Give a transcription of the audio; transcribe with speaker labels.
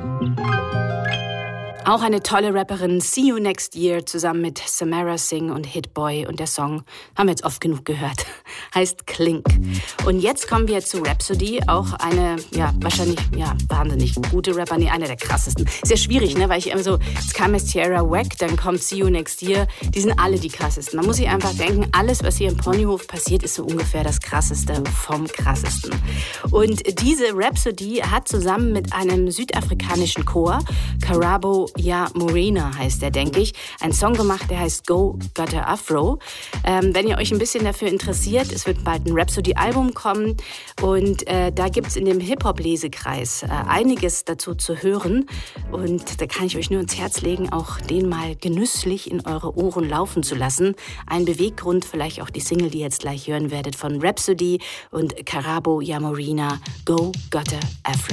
Speaker 1: Auch eine tolle Rapperin, See You Next Year, zusammen mit Samara Singh und Hit Boy. Und der Song haben wir jetzt oft genug gehört, heißt Klink. Und jetzt kommen wir zu Rapsody, auch eine, wahrscheinlich, wahnsinnig gute Rapper, einer der krassesten. Sehr schwierig, ne, weil ich immer so, es kam jetzt Tierra Whack, dann kommt See You Next Year, die sind alle die krassesten. Man muss sich einfach denken, alles, was hier im Ponyhof passiert, ist so ungefähr das Krasseste vom Krassesten. Und diese Rapsody hat zusammen mit einem südafrikanischen Chor, Karabo Ja Morena heißt der, denke ich, einen Song gemacht, der heißt Go Gotta Afro. Wenn ihr euch ein bisschen dafür interessiert, es wird bald ein Rhapsody-Album kommen und da gibt es in dem Hip-Hop-Lesekreis einiges dazu zu hören und da kann ich euch nur ins Herz legen, auch den mal genüsslich in eure Ohren laufen zu lassen. Ein Beweggrund, vielleicht auch die Single, die ihr jetzt gleich hören werdet von Rhapsody und Karabo Ja Morena, Go Gotta Afro.